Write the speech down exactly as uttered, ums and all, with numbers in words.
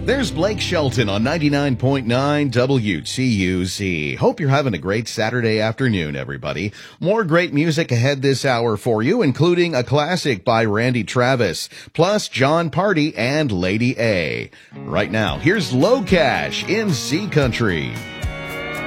There's Blake Shelton on ninety-nine point nine W T U Z. Hope you're having a great Saturday afternoon, everybody. More great music ahead this hour for you, including a classic by Randy Travis, plus John Party and Lady A. Right now, here's Low Cash in Z Country.